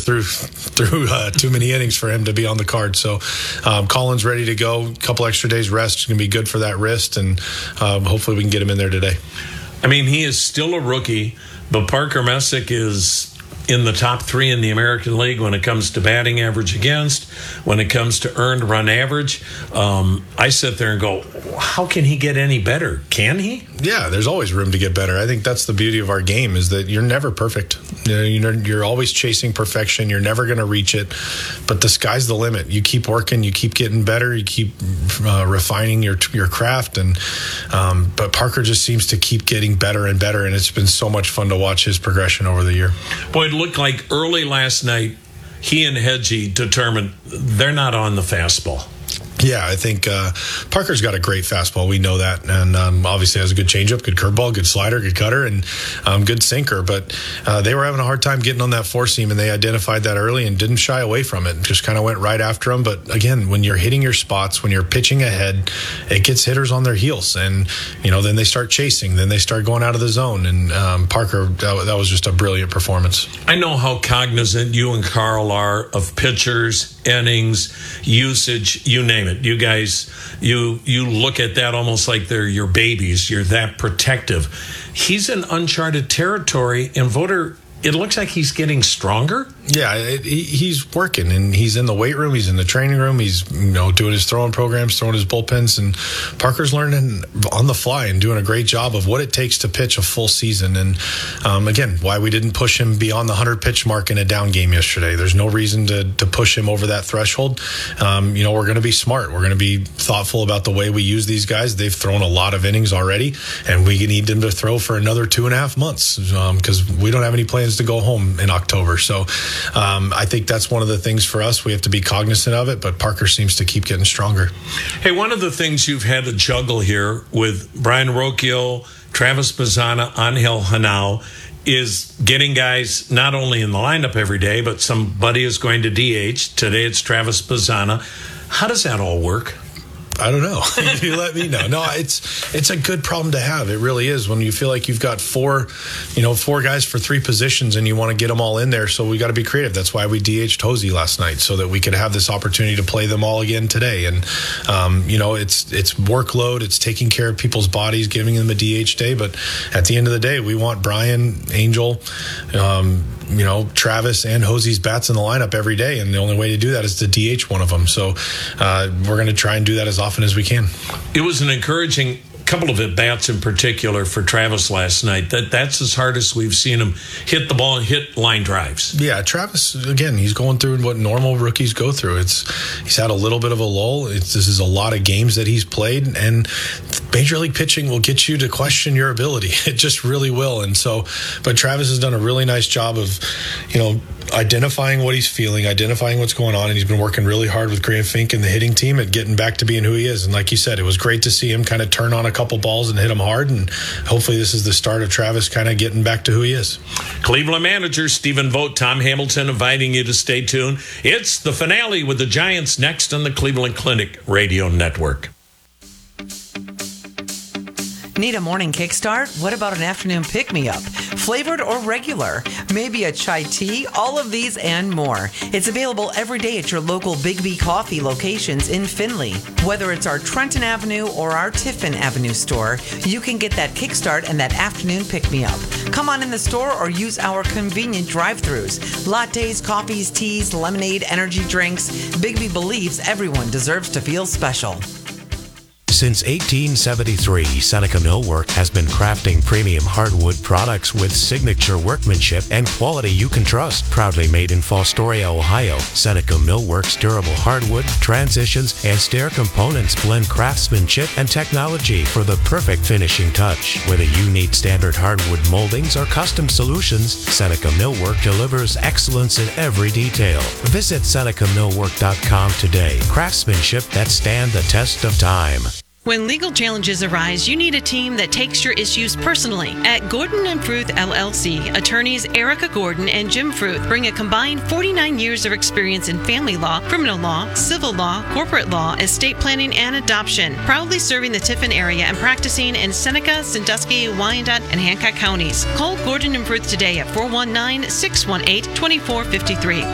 threw too many innings for him to be on the card. So Colin's ready to go. A couple extra days rest is going to be good for that wrist, and hopefully we can get him in there today. I mean, he is still a rookie, but Parker Messick is in the top 3 in the American League when it comes to batting average against, when it comes to earned run average. I sit there and go, how can he get any better? Can he? Yeah, there's always room to get better. I think that's the beauty of our game, is that you're never perfect. You're always chasing perfection. You're never going to reach it, but the sky's the limit. You keep working, you keep getting better, you keep refining your craft, and but Parker just seems to keep getting better and better, and it's been so much fun to watch his progression over the year. Boy, it looked like early last night he and Hedgie determined they're not on the fastball. Yeah, I think Parker's got a great fastball. We know that. And obviously has a good changeup, good curveball, good slider, good cutter, and good sinker. But they were having a hard time getting on that four seam, and they identified that early and didn't shy away from it. Just kind of went right after him. But again, when you're hitting your spots, when you're pitching ahead, it gets hitters on their heels. And, then they start chasing. Then they start going out of the zone. And Parker, that was just a brilliant performance. I know how cognizant you and Carl are of pitchers, innings, usage, you name it. You guys, you look at that almost like they're your babies. You're that protective. He's in uncharted territory, and Voter, it looks like he's getting stronger. Yeah, he's working, and he's in the weight room. He's in the training room. He's doing his throwing programs, throwing his bullpens, and Parker's learning on the fly and doing a great job of what it takes to pitch a full season. And again, why we didn't push him beyond the 100 pitch mark in a down game yesterday. There's no reason to push him over that threshold. We're going to be smart. We're going to be thoughtful about the way we use these guys. They've thrown a lot of innings already, and we need them to throw for another 2.5 months because we don't have any plans to go home in October. So I think that's one of the things for us. We have to be cognizant of it, but Parker seems to keep getting stronger. Hey, one of the things you've had to juggle here with Brian Rocchio, Travis Bazzana, Angel Henao is getting guys not only in the lineup every day, but somebody is going to DH. Today it's Travis Bazzana. How does that all work? I don't know. You let me know. No, it's a good problem to have. It really is, when you feel like you've got four guys for 3 positions and you want to get them all in there. So we got to be creative. That's why we DH'd Hosey last night, so that we could have this opportunity to play them all again today. And it's workload. It's taking care of people's bodies, giving them a DH day. But at the end of the day, we want Brian, Angel, Travis and Hosey's bats in the lineup every day, and the only way to do that is to DH one of them. So we're going to try and do that as often as we can. It was an encouraging couple of at-bats in particular for Travis last night. That's as hard as we've seen him hit the ball and hit line drives. Yeah, Travis, again, he's going through what normal rookies go through. He's had a little bit of a lull. This is a lot of games that he's played, and Major League pitching will get you to question your ability. It just really will. And so, but Travis has done a really nice job of, identifying what he's feeling, identifying what's going on, and he's been working really hard with Grant Fink and the hitting team at getting back to being who he is. And like you said, it was great to see him kind of turn on a couple balls and hit them hard, and hopefully this is the start of Travis kind of getting back to who he is. Cleveland manager Stephen Vogt, Tom Hamilton inviting you to stay tuned. It's the finale with the Giants next on the Cleveland Clinic Radio Network. Need a morning kickstart? What about an afternoon pick-me-up? Flavored or regular? Maybe a chai tea? All of these and more. It's available every day at your local Big B Coffee locations in Findlay. Whether it's our Trenton Avenue or our Tiffin Avenue store, you can get that kickstart and that afternoon pick-me-up. Come on in the store or use our convenient drive-thrus. Lattes, coffees, teas, lemonade, energy drinks. Big B believes everyone deserves to feel special. Since 1873, Seneca Millwork has been crafting premium hardwood products with signature workmanship and quality you can trust. Proudly made in Fostoria, Ohio, Seneca Millwork's durable hardwood, transitions, and stair components blend craftsmanship and technology for the perfect finishing touch. Whether you need standard hardwood moldings or custom solutions, Seneca Millwork delivers excellence in every detail. Visit SenecaMillwork.com today. Craftsmanship that stand the test of time. When legal challenges arise, you need a team that takes your issues personally. At Gordon and Fruth LLC, attorneys Erica Gordon and Jim Fruth bring a combined 49 years of experience in family law, criminal law, civil law, corporate law, estate planning, and adoption. Proudly serving the Tiffin area and practicing in Seneca, Sandusky, Wyandotte, and Hancock counties. Call Gordon and Fruth today at 419-618-2453